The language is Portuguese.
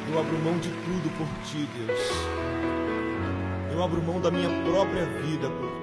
Eu abro mão de tudo por ti, Deus. Eu abro mão da minha própria vida por